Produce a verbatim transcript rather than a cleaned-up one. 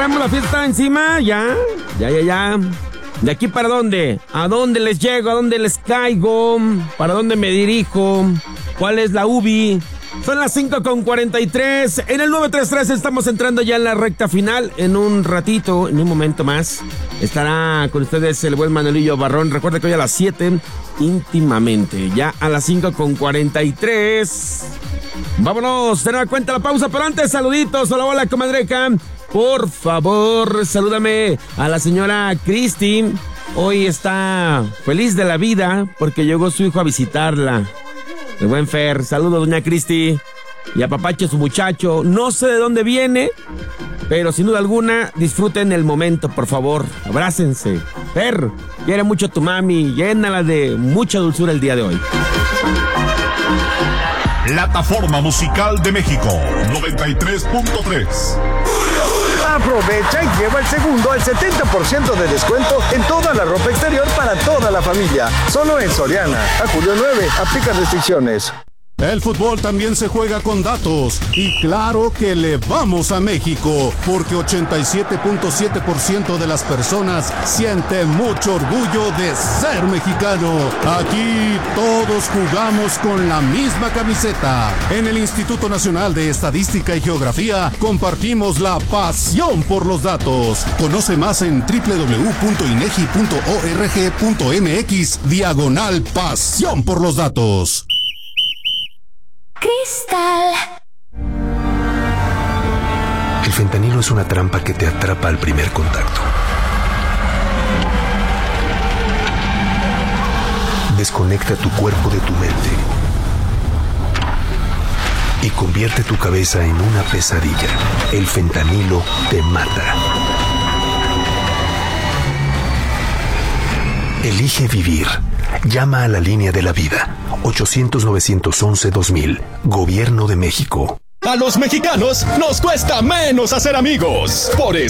traemos la fiesta encima, ya, ya, ya, ya. ¿De aquí para dónde? ¿A dónde les llego? ¿A dónde les caigo? ¿Para dónde me dirijo? ¿Cuál es la U B I? Son las cinco con cuarenta y tres. En el nueve tres tres estamos entrando ya en la recta final. En un ratito, en un momento más, estará con ustedes el buen Manuelillo Barrón. Recuerda que hoy a las siete, íntimamente. Ya a las cinco con cuarenta y tres. Vámonos, tener en cuenta la pausa, pero antes, saluditos. Hola, hola, comadreca. Por favor, salúdame a la señora Cristi. Hoy está feliz de la vida porque llegó su hijo a visitarla. El buen Fer. Saludos, doña Cristi. Y apapache su muchacho. No sé de dónde viene, pero sin duda alguna, disfruten el momento, por favor. Abrácense. Fer, quiere mucho a tu mami. Llénala de mucha dulzura el día de hoy. Plataforma Musical de México, noventa y tres punto tres. Aprovecha y lleva el segundo al setenta por ciento de descuento en toda la ropa exterior para toda la familia. Solo en Soriana. A julio nueve, aplica restricciones. El fútbol también se juega con datos y claro que le vamos a México porque ochenta y siete punto siete por ciento de las personas siente mucho orgullo de ser mexicano. Aquí todos jugamos con la misma camiseta. En el Instituto Nacional de Estadística y Geografía compartimos la pasión por los datos. Conoce más en doble u doble u doble u punto inegi punto org punto mx diagonal pasión por los datos. Cristal. El fentanilo es una trampa que te atrapa al primer contacto. Desconecta tu cuerpo de tu mente y convierte tu cabeza en una pesadilla. El fentanilo te mata. Elige vivir. Llama a la línea de la vida. ochocientos, novecientos once, dos mil. Gobierno de México. A los mexicanos nos cuesta menos hacer amigos. Por eso